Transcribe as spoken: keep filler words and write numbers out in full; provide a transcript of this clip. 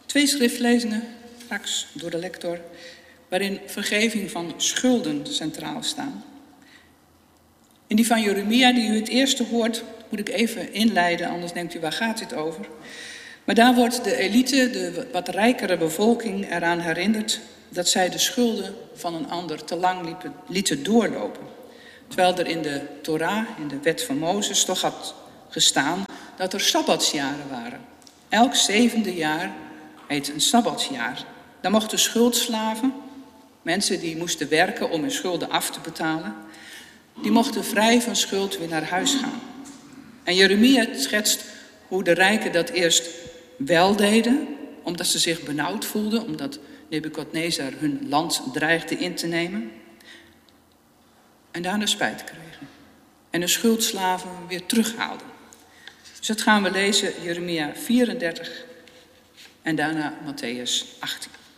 Twee schriftlezingen, straks door de lector, waarin vergeving van schulden centraal staan. In die van Jeremia, die u het eerste hoort, moet ik even inleiden, anders denkt u, waar gaat dit over? Maar daar wordt de elite, de wat rijkere bevolking, eraan herinnerd dat zij de schulden van een ander te lang liepen, lieten doorlopen. Terwijl er in de Torah, in de wet van Mozes, toch had gestaan dat er sabbatsjaren waren. Elk zevende jaar heet een sabbatsjaar. Dan mochten schuldslaven, mensen die moesten werken om hun schulden af te betalen, die mochten vrij van schuld weer naar huis gaan. En Jeremia schetst hoe de rijken dat eerst wel deden, omdat ze zich benauwd voelden, omdat Nebukadnezar hun land dreigde in te nemen. En daarna spijt kregen. En de schuldslaven weer terughaalden. Dus dat gaan we lezen, Jeremia vierendertig en daarna Mattheüs achttien.